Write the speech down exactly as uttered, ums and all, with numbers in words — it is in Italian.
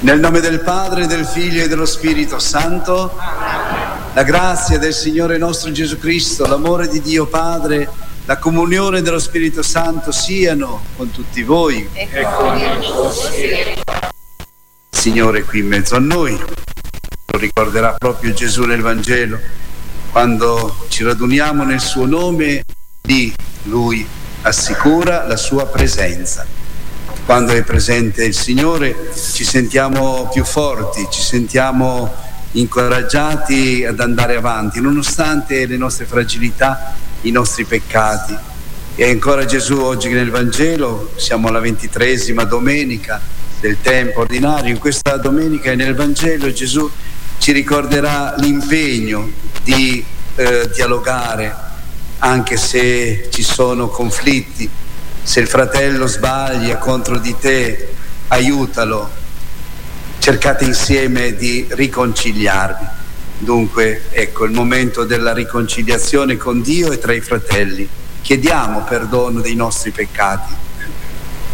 Nel nome del Padre, del Figlio e dello Spirito Santo, la grazia del Signore nostro Gesù Cristo, l'amore di Dio Padre, la comunione dello Spirito Santo siano con tutti voi. E con il tuo Spirito. Signore qui in mezzo a noi, lo ricorderà proprio Gesù nel Vangelo, quando ci raduniamo nel suo nome, lì Lui assicura la sua presenza. Quando è presente il Signore ci sentiamo più forti, ci sentiamo incoraggiati ad andare avanti, nonostante le nostre fragilità, i nostri peccati. E ancora Gesù oggi nel Vangelo, siamo alla ventitreesima domenica del tempo ordinario, in questa domenica e nel Vangelo Gesù ci ricorderà l'impegno di eh, dialogare, anche se ci sono conflitti. Se il fratello sbaglia contro di te, aiutalo, cercate insieme di riconciliarvi. Dunque, ecco il momento della riconciliazione con Dio e tra i fratelli. Chiediamo perdono dei nostri peccati,